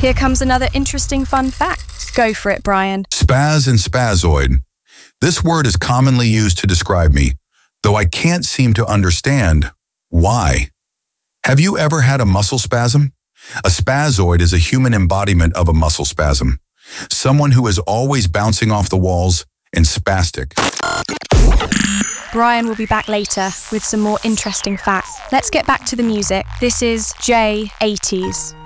Here comes another interesting fun fact. Go for it, Brian. Spaz and spazoid. This word is commonly used to describe me, though I can't seem to understand why. Have you ever had a muscle spasm? A spazoid is a human embodiment of a muscle spasm. Someone who is always bouncing off the walls and spastic. Brian will be back later with some more interesting facts. Let's get back to the music. This is J80s.